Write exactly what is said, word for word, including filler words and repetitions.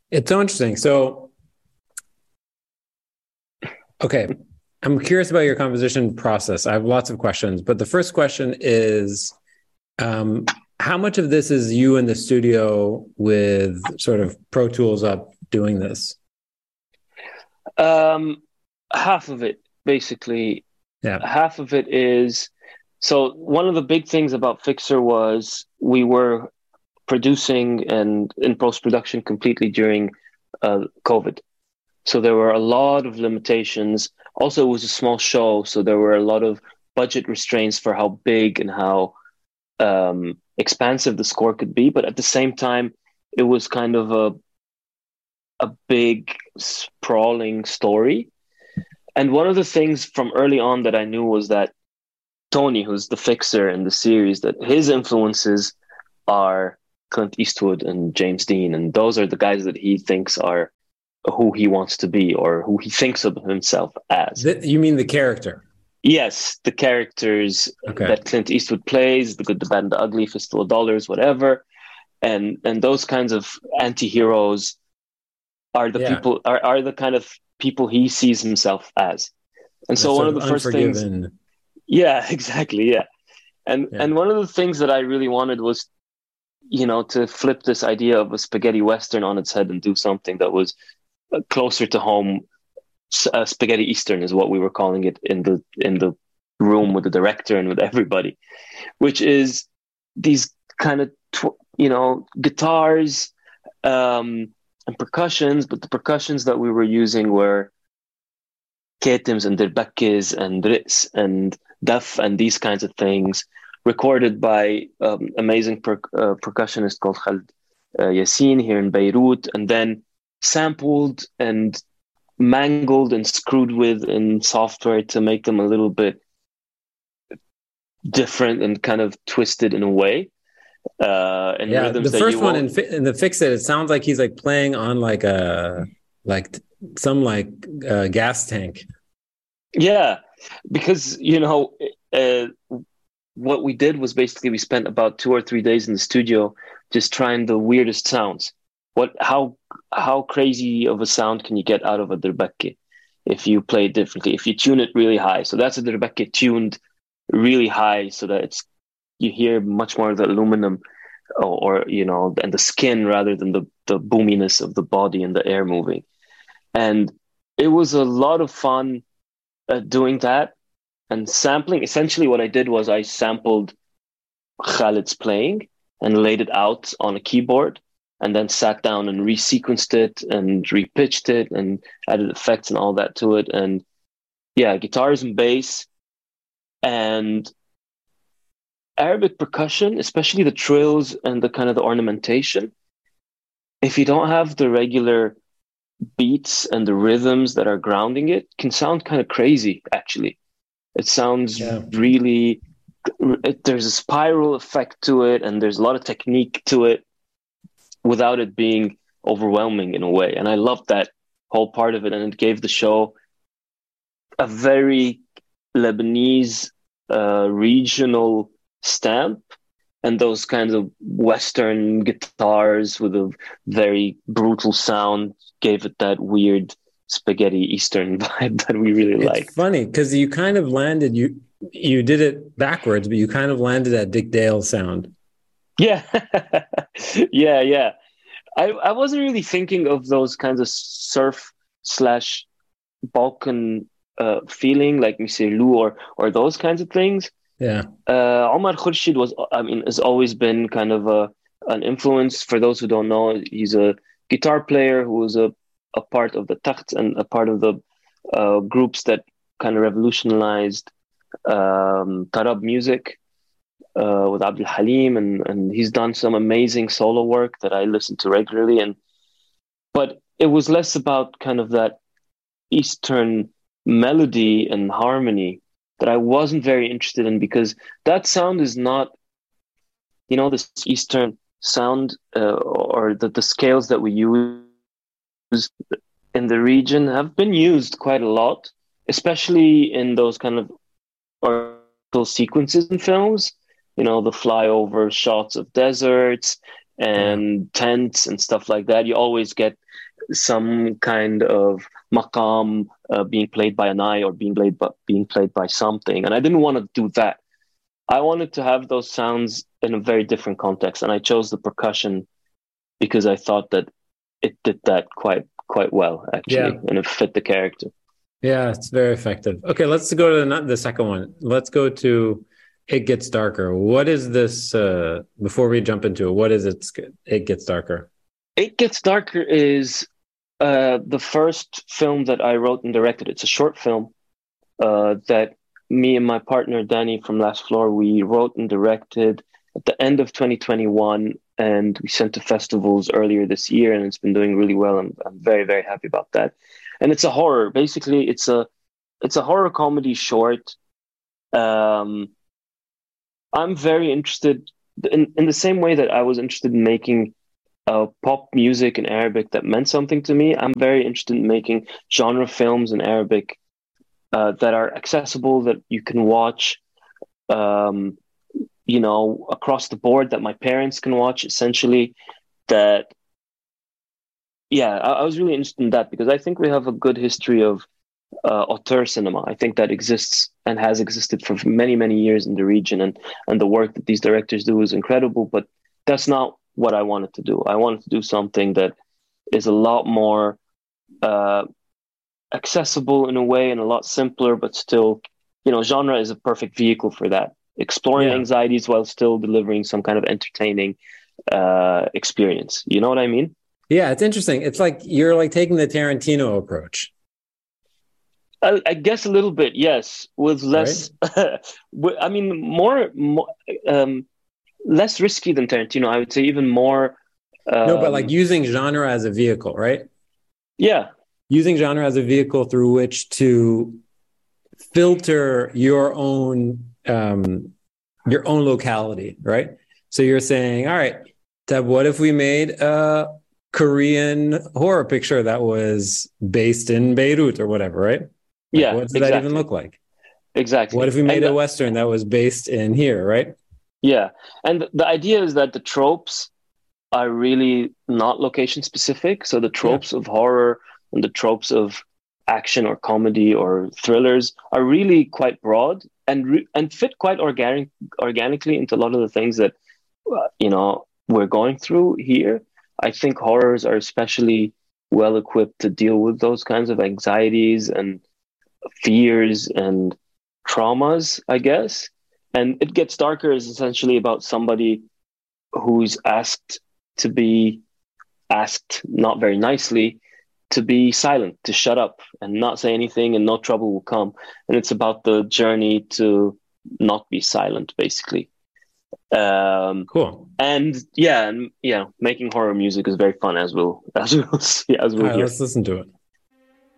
It's so interesting. So, okay, I'm curious about your composition process. I have lots of questions, but the first question is, um, how much of this is you in the studio with sort of Pro Tools up doing this? Um, Half of it, basically. Yeah. Half of it is so one of the big things about Fixer was we were producing and in post production completely during uh, COVID. So there were a lot of limitations. Also, it was a small show, so there were a lot of budget restraints for how big and how um, expansive the score could be. But at the same time, it was kind of a a big sprawling story. And one of the things from early on that I knew was that Tony, who's the fixer in the series, that his influences are Clint Eastwood and James Dean, and those are the guys that he thinks are who he wants to be or who he thinks of himself as. Th- you mean the character? Yes, the characters Okay. that Clint Eastwood plays, the good, the bad, and the ugly, Fistful of Dollars, whatever, and and those kinds of anti-heroes are the Yeah. people are, are the kind of people he sees himself as. And The so one sort of of the first things, unforgiven. yeah, exactly, yeah. And Yeah. and one of the things that I really wanted was, you know, to flip this idea of a spaghetti western on its head and do something that was uh, closer to home. Uh, spaghetti Eastern is what we were calling it in the in the room with the director and with everybody, which is these kind of tw- you know guitars um, and percussions, but the percussions that we were using were ketims and derbakis and rits and daf and these kinds of things, recorded by um, amazing per- uh, percussionist called Khalid uh, Yassin here in Beirut, and then sampled and mangled and screwed with in software to make them a little bit different and kind of twisted in a way, uh, and Yeah. rhythms The that you first one won't. in, fi- in the Fix It, it sounds like he's like playing on like a like t- some like uh, gas tank. Yeah, because you know uh, what we did was basically we spent about two or three days in the studio just trying the weirdest sounds. What how how crazy of a sound can you get out of a derbaki if you play it differently? If you tune it really high, so that's a derbaki tuned really high, so that it's you hear much more of the aluminum or, or you know and the skin rather than the the boominess of the body and the air moving. And it was a lot of fun uh, doing that and sampling. Essentially, what I did was I sampled Khalid's playing and laid it out on a keyboard, and then sat down and resequenced it and repitched it and added effects and all that to it. And yeah, guitars and bass and Arabic percussion, especially the trills and the kind of the ornamentation. If you don't have the regular beats and the rhythms that are grounding it, can sound kind of crazy, actually. It sounds Yeah. really, it, there's a spiral effect to it, and there's a lot of technique to it without it being overwhelming in a way. And I loved that whole part of it. And it gave the show a very Lebanese uh, regional stamp, and those kinds of Western guitars with a very brutal sound gave it that weird spaghetti Eastern vibe that we really It's liked. funny because you kind of landed you you did it backwards, but you kind of landed at Dick Dale sound. Yeah, yeah, yeah. I, I wasn't really thinking of those kinds of surf slash Balkan uh, feeling like Mister Lou or or those kinds of things. Yeah. Uh, Omar Khurshid was, I mean, has always been kind of a an influence. For those who don't know, he's a guitar player who was a, a part of the Takht and a part of the uh, groups that kind of revolutionized um, Tarab music uh, with Abdul Halim, and and he's done some amazing solo work that I listen to regularly. And but it was less about kind of that Eastern melody and harmony that I wasn't very interested in, because that sound is not, you know, this Eastern sound uh, or the, the scales that we use in the region have been used quite a lot, especially in those kind of orchestral sequences in films, you know, the flyover shots of deserts and yeah. tents and stuff like that. You always get some kind of maqam uh, being played by an eye or being played by, being played by something. And I didn't want to do that. I wanted to have those sounds in a very different context. And I chose the percussion because I thought that it did that quite quite well, actually, yeah. and it fit the character. Yeah, it's very effective. Okay, let's go to the, the second one. Let's go to It Gets Darker. What is this, uh, before we jump into it, what is it, It Gets Darker? It Gets Darker is uh, the first film that I wrote and directed. It's a short film uh, that me and my partner, Danny from Last Floor, we wrote and directed at the end of twenty twenty-one, and we sent to festivals earlier this year, and it's been doing really well. I'm, I'm very, very happy about that. And it's a horror. Basically, it's a it's a horror comedy short. Um, I'm very interested in, in the same way that I was interested in making uh, pop music in Arabic that meant something to me. I'm very interested in making genre films in Arabic uh, that are accessible, that you can watch, um, you know, across the board, that my parents can watch, essentially. That, yeah, I, I was really interested in that because I think we have a good history of uh, auteur cinema. I think that exists and has existed for many, many years in the region, and and the work that these directors do is incredible. But that's not what I wanted to do. I wanted to do something that is a lot more uh, accessible in a way and a lot simpler, but still, you know, genre is a perfect vehicle for that. Exploring yeah. anxieties while still delivering some kind of entertaining uh, experience. You know what I mean? Yeah, it's interesting. It's like you're like taking the Tarantino approach. I, I guess a little bit, yes, with less. Right? I mean, more, more um, less risky than Tarantino. I would say even more. Um, no, but like using genre as a vehicle, right? Yeah, using genre as a vehicle through which to filter your own um, your own locality, right? So you're saying, all right, Deb, what if we made a Korean horror picture that was based in Beirut or whatever, right? Like, yeah. what does exactly. that even look like? Exactly. What if we made and a the, Western that was based in here, right? Yeah. And the idea is that the tropes are really not location specific. So the tropes yeah. of horror and the tropes of action or comedy or thrillers are really quite broad and re- and fit quite organic organically into a lot of the things that uh, you know we're going through here. I think horrors are especially well equipped to deal with those kinds of anxieties and fears and traumas, I guess. And It Gets Darker is essentially about somebody who's asked to be asked, not very nicely, to be silent, to shut up and not say anything, and no trouble will come. And it's about the journey to not be silent, basically. Um, cool. And yeah, and yeah, making horror music is very fun, as we'll as we'll see as we'll All right, hear. let's listen to it.